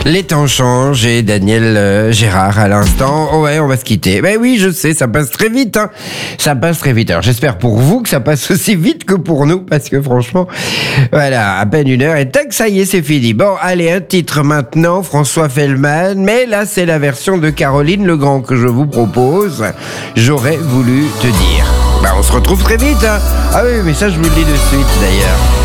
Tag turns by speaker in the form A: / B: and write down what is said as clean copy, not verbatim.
A: Les temps changent et Daniel Gérard à l'instant. Oh ouais, on va se quitter. Ben oui, je sais, ça passe très vite. Hein. Ça passe très vite. Alors j'espère pour vous que ça passe aussi vite que pour nous, parce que franchement, voilà, à peine une heure et tac, ça y est, c'est fini. Bon, allez, un titre maintenant, François Fellman. Mais là, c'est la version de Caroline Legrand que je vous propose. J'aurais voulu te dire. Ben, on se retrouve très vite. Hein. Ah oui, mais ça, je vous le dis de suite d'ailleurs.